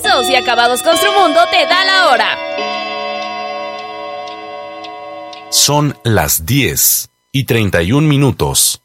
Pisos y Acabados Construmundo te da la hora. Son las 10:31.